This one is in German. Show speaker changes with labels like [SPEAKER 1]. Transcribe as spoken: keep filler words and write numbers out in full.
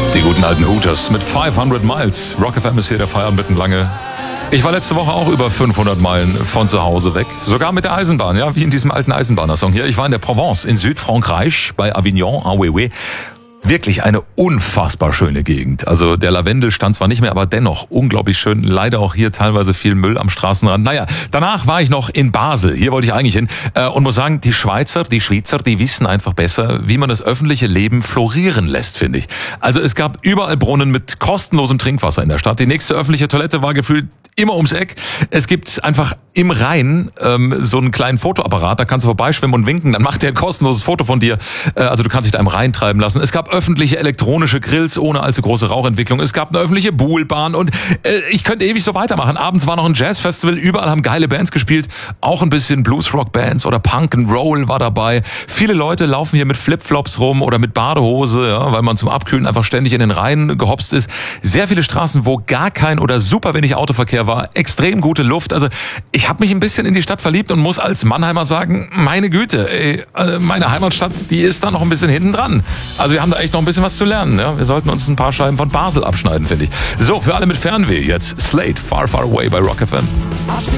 [SPEAKER 1] Die guten alten Hooters mit fünfhundert Miles. Rock F M ist hier der Feierabend mitten lange. Ich war letzte Woche auch über fünfhundert Meilen von zu Hause weg. Sogar mit der Eisenbahn, ja, wie in diesem alten Eisenbahner-Song hier. Ich war in der Provence in Südfrankreich bei Avignon, en Oué-Oué. Wirklich eine unfassbar schöne Gegend. Also der Lavendel stand zwar nicht mehr, aber dennoch unglaublich schön. Leider auch hier teilweise viel Müll am Straßenrand. Naja, danach war ich noch in Basel. Hier wollte ich eigentlich hin. Und muss sagen, die Schweizer, die Schweizer, die wissen einfach besser, wie man das öffentliche Leben florieren lässt, finde ich. Also es gab überall Brunnen mit kostenlosem Trinkwasser in der Stadt. Die nächste öffentliche Toilette war gefühlt immer ums Eck. Es gibt einfach im Rhein ähm, so einen kleinen Fotoapparat, da kannst du vorbeischwimmen und winken, dann macht der ein kostenloses Foto von dir. Äh, also du kannst dich da im Rhein treiben lassen. Es gab öffentliche elektronische Grills ohne allzu große Rauchentwicklung. Es gab eine öffentliche Buhlbahn und äh, ich könnte ewig so weitermachen. Abends war noch ein Jazzfestival, überall haben geile Bands gespielt, auch ein bisschen Bluesrock-Bands oder Punk and Roll war dabei. Viele Leute laufen hier mit Flipflops rum oder mit Badehose, ja, weil man zum Abkühlen einfach ständig in den Rhein gehopst ist. Sehr viele Straßen, wo gar kein oder super wenig Autoverkehr war, extrem gute Luft. Also ich habe mich ein bisschen in die Stadt verliebt und muss als Mannheimer sagen, meine Güte, ey, meine Heimatstadt, die ist da noch ein bisschen hinten dran. Also wir haben da echt noch ein bisschen was zu lernen. Ja? Wir sollten uns ein paar Scheiben von Basel abschneiden, finde ich. So, für alle mit Fernweh jetzt Slate, Far Far Away bei Rock F M.